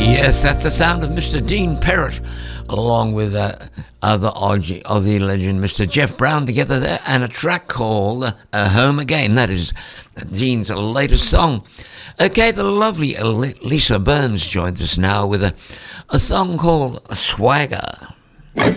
Yes, that's the sound of Mr. Dean Perrott, along with other Aussie legend Mr. Jeff Brown together there, and a track called Home Again. That is Dean's latest song. Okay, the lovely Lisa Burns joins us now with a song called Swagger.